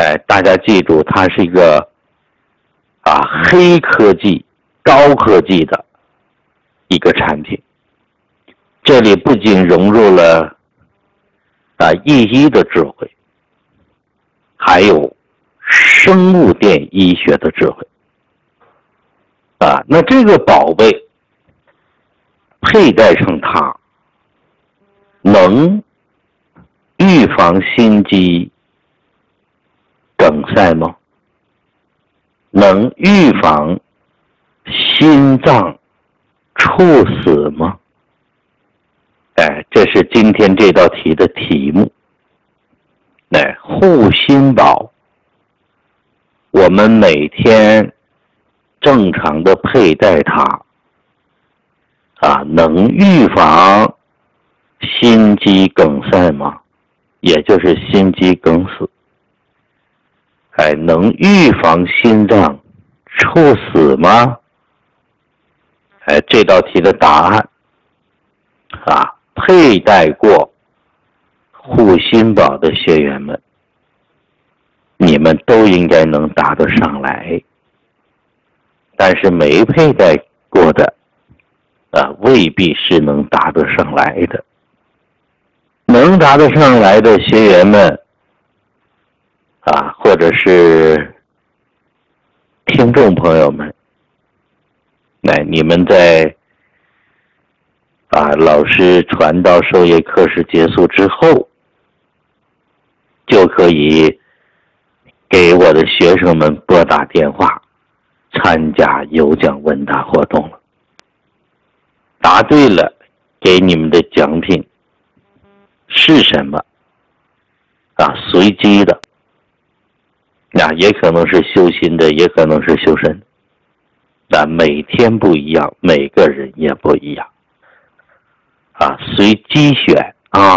大家记住，它是一个黑科技、高科技的一个产品。这里不仅融入了医医的智慧，还有生物电医学的智慧。那这个宝贝佩戴上它，能预防心肌梗塞吗？能预防心脏猝死吗？这是今天这道题的题目。护心宝，我们每天正常的佩戴它，能预防心肌梗塞吗？也就是心肌梗死。能预防心脏猝死吗？这道题的答案佩戴过护心宝的学员们，你们都应该能答得上来。但是没佩戴过的未必是能答得上来的。能答得上来的学员们或者是听众朋友们，你们在老师传道授业课时结束之后，就可以给我的学生们拨打电话参加有奖问答活动了。答对了，给你们的奖品是什么？随机的，也可能是修心的，也可能是修身的。每天不一样，每个人也不一样。随机选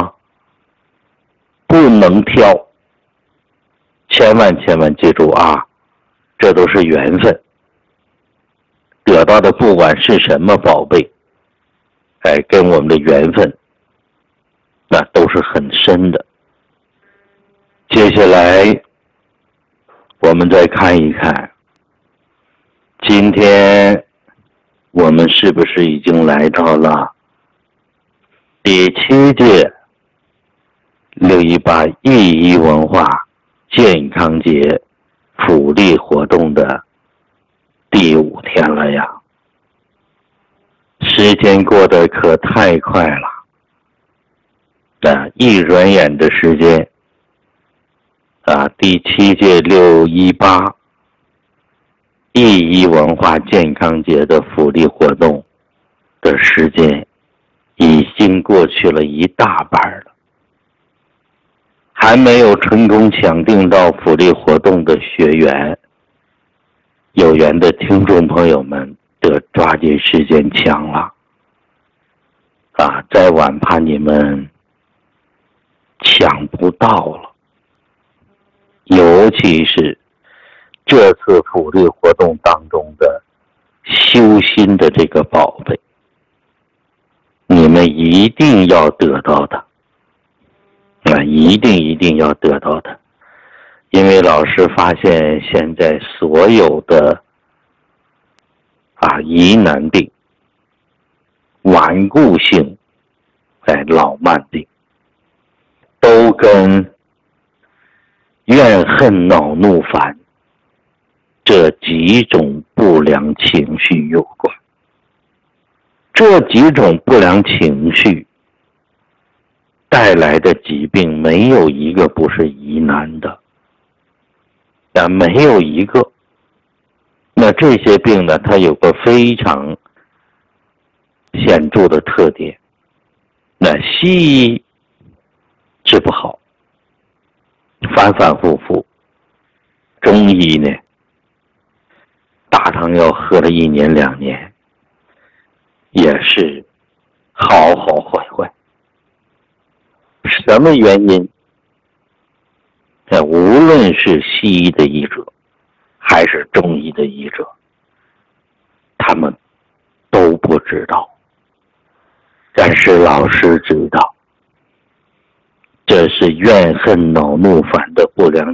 不能挑，千万记住这都是缘分。得到的不管是什么宝贝，跟我们的缘分那都是很深的。接下来我们再看一看，今天我们是不是已经来到了第7届618义医文化健康节福利活动的第5天了呀？时间过得可太快了，一转眼的时间第7届618义医文化健康节的福利活动的时间已经过去了一大半了。还没有成功抢订到福利活动的学员，有缘的听众朋友们得抓紧时间抢了再晚怕你们抢不到了。尤其是这次福利活动当中的修心的这个宝贝，你们一定要得到的，一定要得到的。因为老师发现现在所有的疑难病、顽固性老慢病都跟怨恨恼怒烦这几种不良情绪有关。这几种不良情绪带来的疾病没有一个不是疑难的，没有一个。那这些病呢，它有个非常显著的特点，那西医治不好，反反复复。中医呢，大汤药喝了1年2年，也是好好坏坏。什么原因？无论是西医的医者还是中医的医者，他们都不知道，但是老师知道，这是怨恨恼怒烦的不良